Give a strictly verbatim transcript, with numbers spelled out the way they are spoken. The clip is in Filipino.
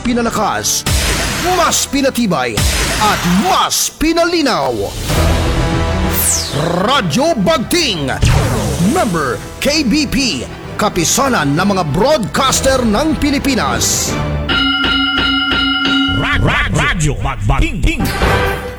pinalakas, mas pinatibay, at mas pinalinaw. Radyo Bagting, member K B P, kapisanan ng mga broadcaster ng Pilipinas. Radyo Bagting.